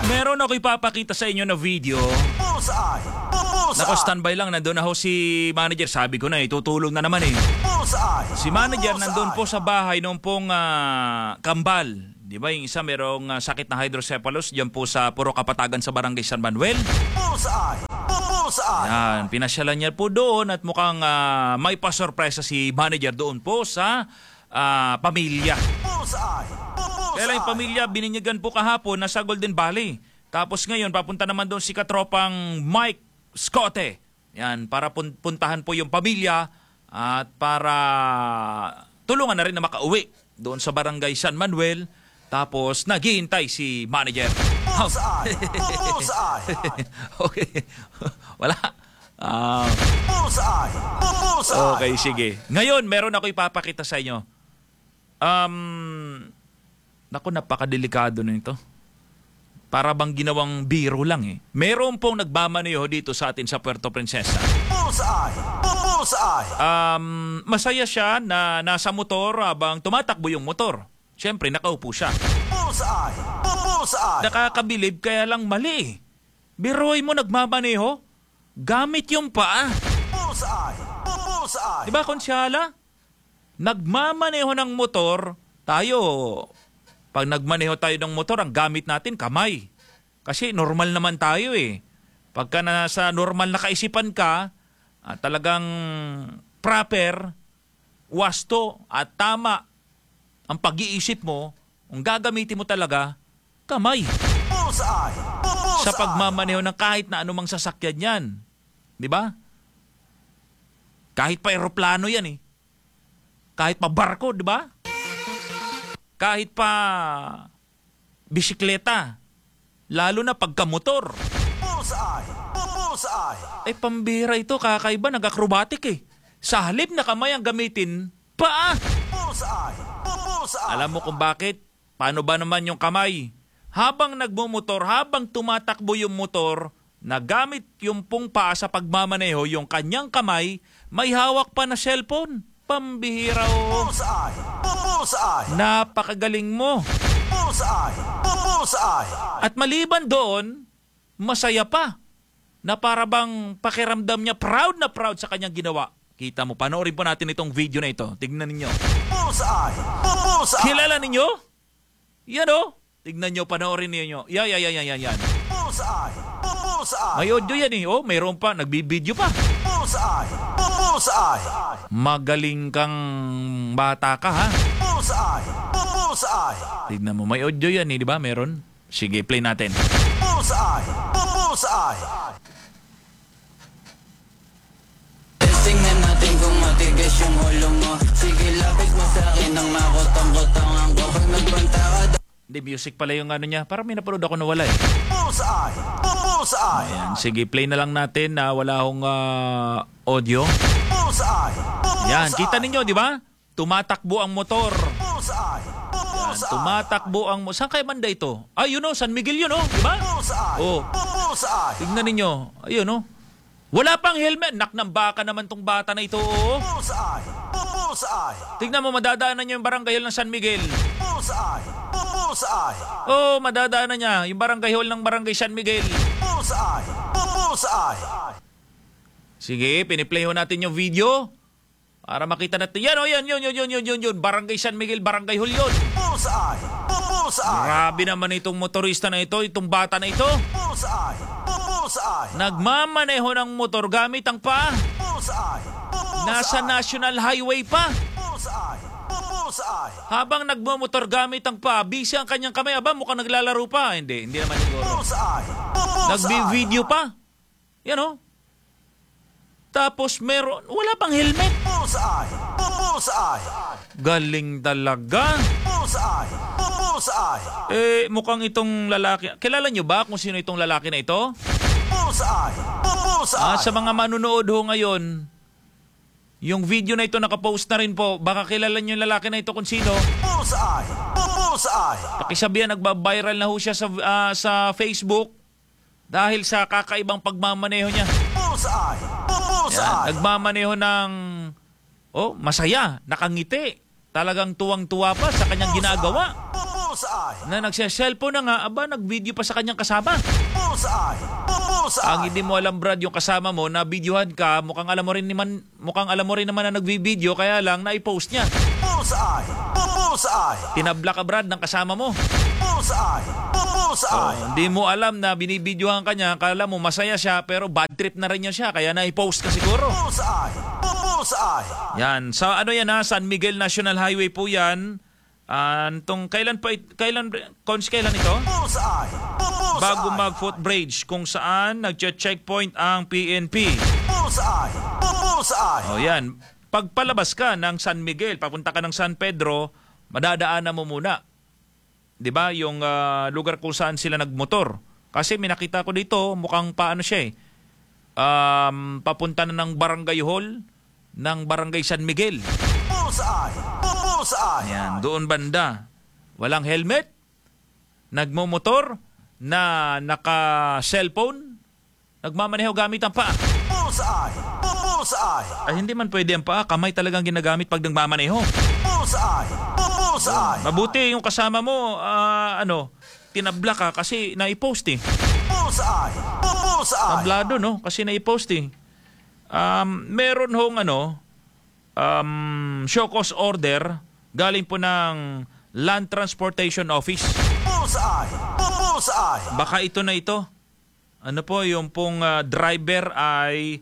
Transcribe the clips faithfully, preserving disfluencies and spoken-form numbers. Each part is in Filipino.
Meron ako ipapakita sa inyo na video. Bullseye! Bullseye! Nako, standby lang. Nandun na ho si manager. Sabi ko na eh, tutulong na naman eh. Bullseye! Si manager Bullseye! nandun po sa bahay nung pong ah, kambal. Di ba? Yung isa merong ah, sakit na hydrocephalus. Diyan po sa Puro Kapatagan sa Barangay San Manuel. Bullseye! Bullseye! Yan, pinasyalan niya po doon at mukhang ah, may pasorpresa si manager doon po sa ah, pamilya. Bullseye! Kaya lang yung pamilya, bininyagan po kahapon na sa Golden Valley. Tapos ngayon, papunta naman doon si katropang Mike Scote. Yan, para pun- puntahan po yung pamilya at para tulungan na rin na makauwi doon sa Barangay San Manuel. Tapos naghihintay si manager. Bullseye! Bullseye! Okay. Wala. Ah, Bullseye! Bullseye! okay, sige. Ngayon, meron ako ipapakita sa inyo. Um, naku, napakadelikado na ito. Para bang ginawang biro lang eh. Meron pong nagmamaneho dito sa atin sa Puerto Princesa. Bullseye! Bullseye! Um, masaya siya na nasa motor habang tumatakbo yung motor. Siyempre, nakaupo siya. Bullseye! Bullseye! Nakakabilib kaya lang mali. Biroy mo nagmamaneho, gamit yung paa. Bullseye! Bullseye! Di ba, konsyala? Nagmamaneho ng motor, tayo, pag nagmaneho tayo ng motor, ang gamit natin kamay. Kasi normal naman tayo eh. Pagka nasa normal na kaisipan ka, at talagang proper, wasto at tama ang pag-iisip mo, ang gagamitin mo talaga, kamay. Bullseye! Bullseye! Sa pagmamaneho ng kahit na anumang sasakyan yan. Di ba? Kahit pa eroplano yan eh. Kahit pa barko, di ba? Kahit pa bisikleta. Lalo na pagkamotor. Bullseye! Bullseye! Eh, pambira ito. Kakaiba, nag-acrobatic eh. Sa halip na kamay ang gamitin, paa. Bullseye! Bullseye! Alam mo kung bakit? Paano ba naman yung kamay? Habang nagmumotor, habang tumatakbo yung motor, nagamit yung pong paa sa pagmamaneho, yung kanyang kamay, may hawak pa na cellphone. Pambihira o. Bullseye! Bullseye! Napakagaling mo. Bullseye! Bullseye! At maliban doon, masaya pa. Na para bang pakiramdam niya proud na proud sa kanyang ginawa. Kita mo, panoorin po natin itong video na ito. Tignan ninyo. Bullseye! Bullseye! Kilala ninyo? Yan o. Tignan nyo, panoorin ninyo. Yan, yan, yan, yan, yan. Bullseye! Bullseye! May audio yan eh. Oh, mayroon pa. Nagbibideo pa. Bullseye! Bullseye! Magaling kang bata ka, ha? Bullseye! Bullseye! Tignan mo, may audio yan eh, di ba? Meron? Sige, play natin. Bullseye! Bullseye! Tingnan natin kung matigas yung ulo mo. Sige, lapit mo sa akin nang makutang-kutangan ko. Pag nagbanta ka daw. Hindi, music pala yung ano niya. Parang may napanood ako na wala eh. Bullseye! Bullseye! Ayan, sige, play na lang natin na wala akong ah, audio. Bullseye! Yan, kita ninyo, di ba? Tumatakbo ang motor. Bullseye! Yan, tumatakbo ang motor. Saan kaya banda ito? Ay, yun o, San Miguel yun o, di ba? Bullseye! Oh, Bullseye! tignan ninyo. Ayun o. Wala pang helmet. Nak ng baka naman tong bata na ito. Oh. Bullseye! Bullseye! Tignan mo, madadaanan niyo yung barangay hall ng San Miguel. Bullseye! Bullseye! Oh, madadaanan niya yung barangay hall ng barangay San Miguel. Bullseye! Bullseye! Sige, piniplay ho natin yung video para makita natin. Yan, oh, yan, yun, yun, yun, yun, yun, yun. Barangay San Miguel, barangay hall yun. Bullseye! Bullseye! Grabe naman itong motorista na ito, itong bata na ito. Bullseye! Bullseye! Nagmamaneho ng motor gamit ang paa. Bullseye! Nasa National Highway pa. Bullseye! Bullseye! Habang nagmamotor gamit ang paa, busy ang kanyang kamay. Aba, mukhang naglalaro pa. Hindi, hindi naman siguro. Bullseye! Nagbi-video pa. Yan o. Tapos meron, wala pang helmet. Bullseye! Bullseye! Galing talaga. Bullseye! Bullseye! Eh, mukhang itong lalaki. Kilala nyo ba kung sino itong lalaki na ito? Bullseye! Bullseye! Ah, sa mga manunood ho ngayon, yung video na ito nakapost na rin po. Baka kilala nyo yung lalaki na ito kung sino. Bullseye! Bullseye! Pakisabihan, nagbabiral na ho siya sa, ah, sa Facebook dahil sa kakaibang pagmamaneho niya. Bullseye! Yan, Bullseye! nagmamaneho ng oh, masaya, nakangiti. Talagang tuwang-tuwa pa sa kanyang ginagawa. Bullseye. na nagsiselfone na nga, aba, nag-video pa sa kanyang kasama. Bullseye. Bullseye. Ang hindi mo alam, Brad, yung kasama mo, na videohan ka, mukhang alam mo rin naman, mukhang alam mo rin naman na nagvi-video, kaya lang na-post niya. Bullseye. Bullseye. Tinabla ka, Brad, ng kasama mo. Bullseye. Bullseye. Hindi mo alam na binibidyohan ka niya, kala mo masaya siya, pero bad trip na rin niya siya, kaya na-post ka siguro. Bullseye. Bullseye. Yan, sa ano yan ha, San Miguel National Highway po yan. Ah, tong kailan pa it- kailan cons kailan ito? Bullseye. Bullseye. Bago mag-footbridge kung saan nagche-checkpoint ang P N P. Bullseye. Bullseye. O yan, pagpalabas ka ng San Miguel, papunta ka ng San Pedro, madadaanan mo muna. 'Di ba? Yung ah, lugar kung saan sila nagmotor. Kasi may nakita ko dito, mukhang paano siya eh. Um, papunta na ng Barangay Hall ng Barangay San Miguel. Bullseye. Bullseye. Yan, doon banda. Walang helmet, nagmomotor, na naka-cellphone, nagmamaneho gamit ang paa. Bullseye. Bullseye. Ay, hindi man pwede ang paa, kamay talagang ginagamit pag nagmamaneho. Bullseye. Bullseye. Mabuti yung kasama mo, ah, ano, tinabla ka kasi naipost eh. Bullseye. Bullseye. Tablado, no? Kasi naipost eh. Um, meron hong ano, um, show cause order galing po ng Land Transportation Office. Bullseye. Bullseye. Baka ito na ito. Ano po, yung pong ah, driver ay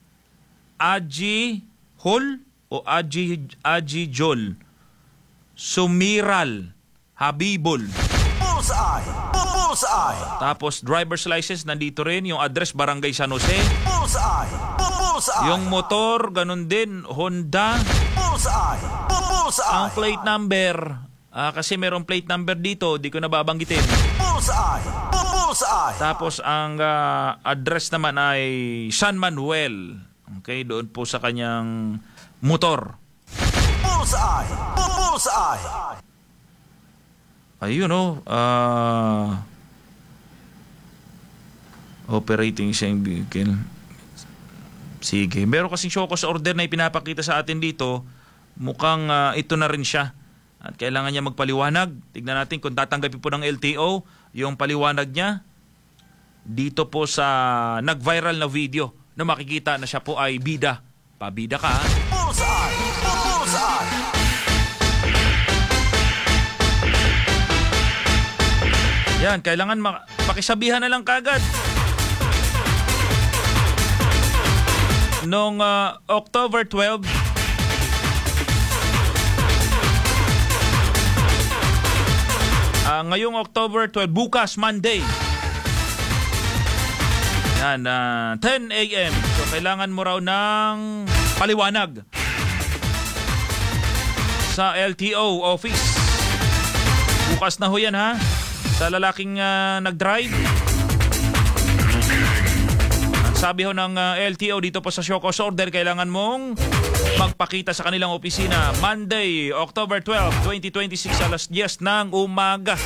Aji Hol o Aji, Aji Jol Sumiral Habibol. Bullseye. Bullseye. Tapos driver's license, nandito rin. Yung address, Barangay San Jose. Bullseye. Bullseye. Yung motor, ganun din, Honda. Bullseye. Bullseye. Ang plate number, ah, kasi merong plate number dito, di ko nababanggitin. Bullseye. Bullseye. Tapos ang ah, address naman ay San Manuel. Okay, doon po sa kanyang motor. Bullseye. Bullseye. Ayun oh, ah, operating siyang vehicle. Sige, meron kasing show cause order na ipinapakita sa atin dito. Mukhang ah, ito na rin siya. At kailangan niya magpaliwanag. Tignan natin kung tatanggapin po ng L T O yung paliwanag niya dito po sa nag-viral na video na makikita na siya po ay bida. Pabida ka ha? Bullseye. Bullseye. Yan, kailangan mak- pakisabihan na lang kagad. Noong ah, October twelfth, ah, ngayong October twelfth, bukas, Monday. Yan, ah, ten a.m. So, kailangan mo raw ng paliwanag sa L T O office. Bukas na ho yan ha. Sa lalaking uh, nag-drive. Ang sabi ho ng uh, L T O dito po sa show cause order, kailangan mong magpakita sa kanilang opisina Monday, October twelfth, twenty twenty-six alas diyes ng umaga.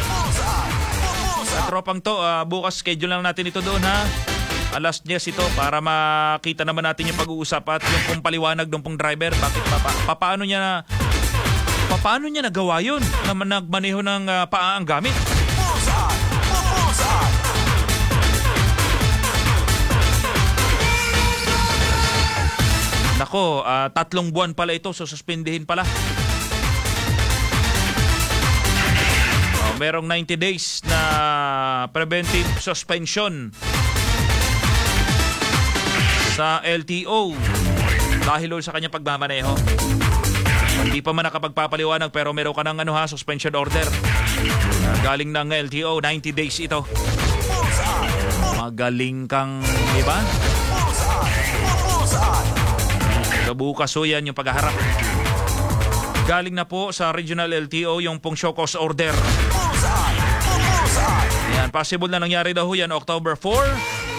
Sa tropang to, uh, bukas schedule lang natin ito doon ha. Alas diyes ito para makita naman natin yung pag-uusap at yung pong paliwanag ng pong driver. Bakit pa, pa, paano niya na paano niya nagawa yun na nagmaneho ng uh, paa ang gamit? Bullseye. Bullseye. Nako, ah, tatlong buwan pala ito, so suspindihin pala. Oh, merong ninety days na preventive suspension sa L T O dahil sa kanyang pagmamaneho. Hindi pa man nakapagpapaliwanag pero meron ka ng ano ha, suspension order. Uh, galing ng L T O, ninety days ito. Magaling kang, di ba? Bukas ho yan yung paghaharap. Galing na po sa Regional L T O yung pong show cause order. Yan, possible na nangyari daw yan October fourth.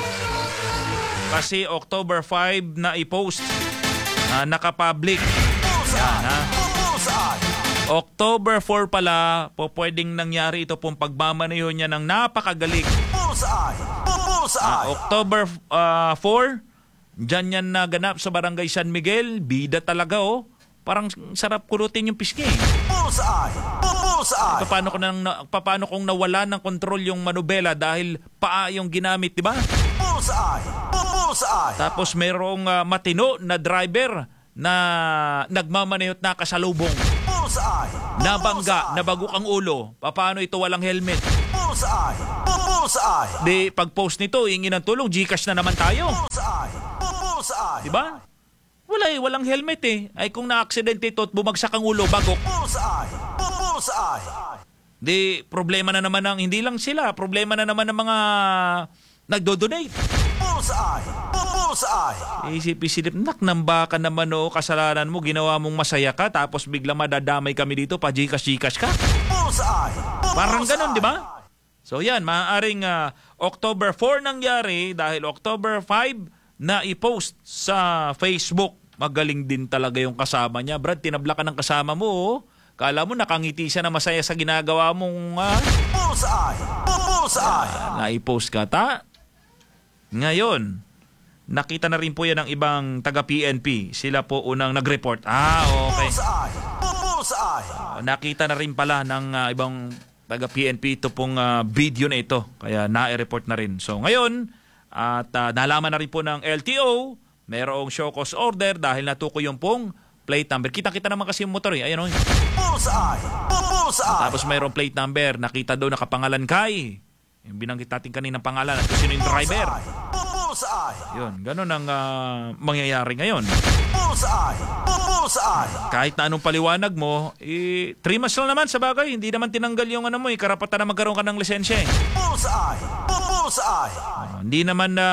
Kasi October fifth na i-post. Uh, naka-public. Yan, ha? October fourth pala, po pwedeng nangyari ito pong pagmamaneho niya ng napakagaling. Uh, October uh, fourth, dyan yan naganap sa Barangay San Miguel. Bida talaga oh. Parang sarap kurutin yung pisngi. Bullseye. Paano kung nang na- paano kung nawala ng kontrol yung manubela dahil paa yung ginamit, di ba? Bullseye. Bullseye. Tapos merong ah, matino na driver na nagmamaneho at nakasalubong. Bullseye. Nabangga, nabagok ang ulo. Paano ito walang helmet? Bullseye. Bullseye. Di pag-post nito, hingi ng tulong, Gcash na naman tayo. Bullseye. Bullseye. Di ba? Wala eh, walang helmet eh. Ay kung na-aksidente ito at bumagsak ang ulo, bagok. Bullseye. Bullseye. Di problema na naman ng, hindi lang sila, problema na naman ng mga nagdo-donate. Bullseye. Bullseye. Isip-isip, nak, namba ka naman o, kasalanan mo, ginawa mong masaya ka, tapos bigla madadamay kami dito, pa Gcash-Gcash ka. Bullseye. Parang ganun, di ba? So yan, maaaring ah, October four nangyari dahil October five na i-post sa Facebook. Magaling din talaga yung kasama niya. Brad, tinabla ka ng kasama mo. Oh. Kala mo nakangiti siya na masaya sa ginagawa mong ah, Bullseye. Bullseye. na-i-post ka. Ta? Ngayon, nakita na rin po yan ng ibang taga-P N P. Sila po unang nag-report. Ah, okay. Bullseye. Bullseye. Nakita na rin pala ng ah, ibang taga-P N P ito pong ah, video na ito. Kaya na-report na rin. So ngayon, at uh, nalaman na rin po ng L T O, mayroong show cause order dahil natukoy yung pong plate number. Kita-kita naman kasi yung motor eh. Ayan o. Bullseye. Bullseye. Tapos mayroong plate number. Nakita daw nakapangalan kay. Yung binanggit natin kaninang pangalan at kung sino yung driver. Bullseye. Yun, ganun ang ah, mangyayari ngayon. Bullseye. Bullseye. Kahit na anong paliwanag mo, eh, three months lang naman sa bagay. Hindi naman tinanggal yung ano mo, eh, karapatan na magkaroon ka ng lisensya eh. Bullseye. Bullseye. Ah, hindi naman na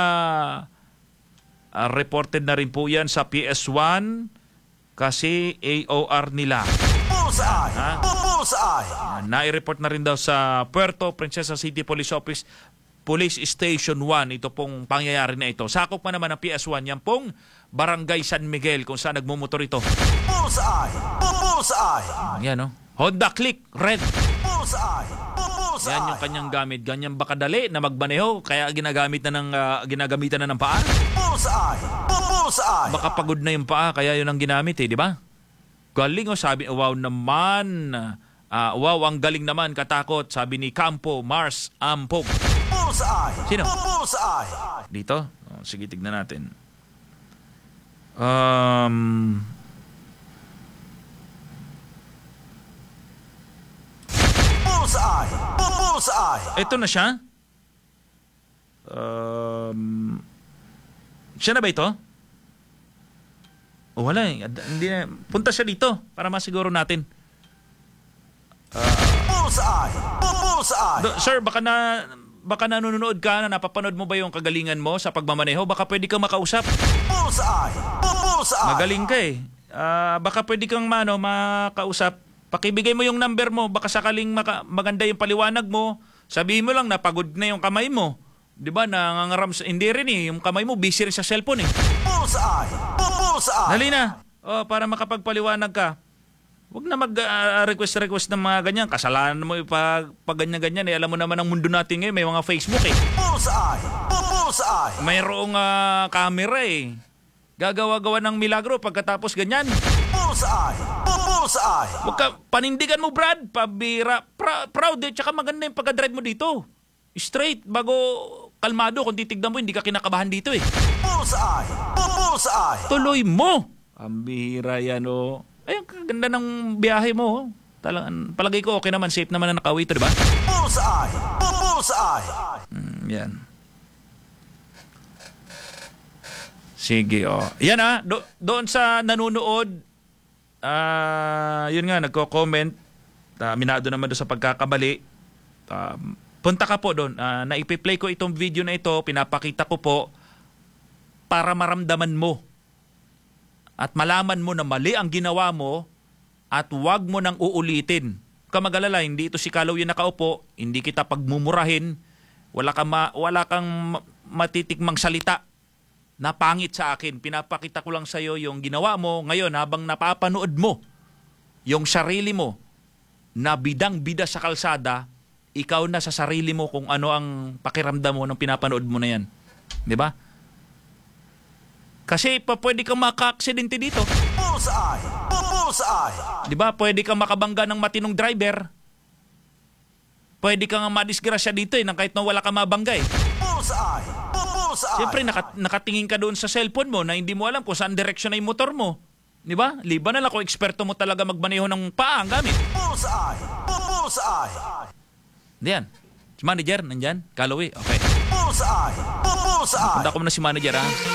ah, reported na rin po yan sa P S one kasi A O R nila. Bullseye. Ha? Bullseye. Ah, nai-report na rin daw sa Puerto Princesa City Police Office, Police Station one, ito pong pangyayari na ito. Sakop pa naman ng P S one, yan pong Barangay San Miguel kung saan nagmumotor ito. Bullseye. Bullseye. Yan no? Honda Click, red. Bullseye. Bullseye. Yan yung kanyang gamit. Ganyan ba kadali na magbaneho kaya ginagamit na ng, ah, ginagamitan na ng paa? Bullseye. Bullseye. Baka pagod na yung paa kaya yun ang ginamit eh, di ba? Galing oh, sabi, wow naman. Ah, wow, ang galing naman, katakot, sabi ni Campo Mars Ampog. Bullseye. Sino? Bullseye. Dito? Oh, sige, tignan natin. Um, Bullseye. Bullseye. ito na siya. Um, siya na ba ito? Oh, wala eh. Ad- Hindi na. Punta siya dito para masiguro natin. Bullseye. Bullseye. Do, sir, baka na baka nanonood ka na napapanood mo ba yung kagalingan mo sa pagmamaneho? Baka pwede kang makausap. Bullseye. Bullseye. Magaling ka eh. Ah, baka pwede kang mano, makausap. Pakibigay mo yung number mo. Baka sakaling maka, maganda yung paliwanag mo. Sabihin mo lang na pagod na yung kamay mo. Di ba? Nangangaram sa... Hindi rin eh. Yung kamay mo, busy rin sa cellphone eh. Bullseye. Bullseye. Dali na. Oh, para makapagpaliwanag ka. Huwag na mag-request-request ng mga ganyan. Kasalanan mo pag, pag ganyan-ganyan. Eh. Alam mo naman ang mundo natin ngayon. May mga Facebook eh. Bullseye. Bullseye. Mayroong ah, camera eh. Gagawa-gawa ng milagro pagkatapos ganyan. Bullseye. Bullseye. Huwag ka, panindigan mo Brad. Pabira. Pra, proud eh. Tsaka maganda yung pagka-drive mo dito. Straight. Bago kalmado. Kung titignan mo, hindi ka kinakabahan dito eh. Bullseye. Bullseye. Tuloy mo. Ang bihira yan oh. Ayun, kaganda ng biyahe mo. Oh. Talang, palagay ko okay naman. Safe naman na nakauwi ito, di ba? Bullseye. Bullseye. Hmm, yan. Sige, oh. Yan ah. Do- doon sa nanonood, ah, yun nga, nagko-comment. Uh, minado naman doon sa pagkakabali. Uh, punta ka po doon. Uh, naipi-play ko itong video na ito. Pinapakita ko po para maramdaman mo at malaman mo na mali ang ginawa mo at wag mo nang uulitin. Huwag ka mag-alala, hindi ito si Kalaw yung nakaupo, hindi kita pagmumurahin, wala kang, ma- wala kang ma- matitikmang salita na pangit sa akin. Pinapakita ko lang sa iyo yung ginawa mo ngayon habang napapanood mo yung sarili mo na bidang-bida sa kalsada, ikaw na sa sarili mo kung ano ang pakiramdam mo nung pinapanood mo na yan. Di ba? Kasi pa pwede kang maka-aksidente dito. Bullseye. Bullseye. Di ba? Pwede kang makabangga ng matinong driver. pwede ka nga madisgrasya dito eh, nang kahit na wala ka mabangga eh. Bullseye. Bullseye. Siyempre, naka, nakatingin ka doon sa cellphone mo na hindi mo alam kung saan direksyon na yung motor mo. Di ba? Liban na lang kung eksperto mo talaga magmaneho ng paa ang gamit. Bullseye. Bullseye. Diyan. Si manager, nandyan. Callaway. Okay. Bullseye. Bullseye. Punta ko muna si manager ha.